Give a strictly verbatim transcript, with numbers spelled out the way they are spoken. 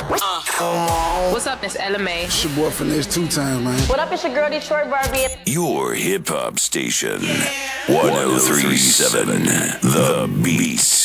Uh. What's up, it's Ella May. It's your boy Finesse two times, man. What up, it's your girl Detroit Barbie. Your hip hop station. Yeah. one oh three point seven The Beat.